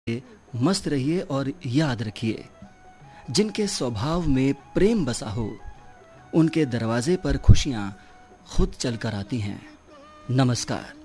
मस्त रहिए और याद रखिए, जिनके स्वभाव में प्रेम बसा हो उनके दरवाजे पर खुशियां खुद चलकर आती हैं। नमस्कार।